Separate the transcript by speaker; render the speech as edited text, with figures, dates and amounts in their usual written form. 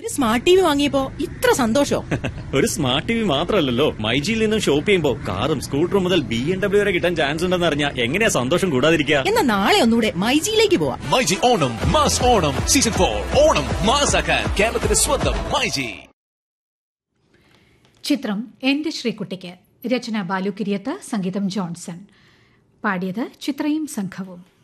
Speaker 1: ഒരു smart T V വാങ്ങിയപ്പോ ഇത്ര സന്തോഷോ?
Speaker 2: ഒരു സ്മാർട്ട് ടി വി മാത്രമല്ലല്ലോ, മൈജിയിൽ നിന്നും ഷോപ്പ് ചെയ്യുമ്പോ കാറും സ്കൂട്ടറും മുതൽ BMW വരെ കിട്ടാൻ ചാൻസ് ഉണ്ടെന്ന് അറിഞ്ഞാൽ എങ്ങനെയാ സന്തോഷം കൂടാതിരിക്കുക?
Speaker 1: എന്നാ നാളെ ഒന്നുകൂടെ മൈജിയിലേക്ക് പോവാം.
Speaker 3: മൈജി ഓണം മാസ് ഓണം സീസൺ 4 ഓണം മാസാക്കാൻ കേരളത്തിന്റെ സ്വന്തം മൈജി.
Speaker 4: ചിത്രം എന്റെ ശ്രീകുട്ടിക്ക്. രചന ബാലു കിരിയത്ത്, സംഗീതം ജോൺസൺ. പാടിയത് ചിത്രയും സംഘവും.